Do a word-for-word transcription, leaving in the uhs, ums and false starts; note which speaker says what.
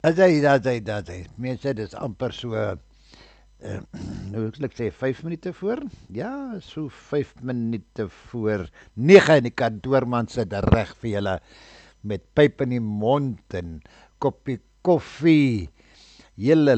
Speaker 1: As hy, dat hy, dat hy. Mense, dis amper so, uh, nou ek sê vyf minute voor? Ja, so vyf minute voor nege en die kantoorman sit reg vir julle met pyp in die mond en koppie koffie, hele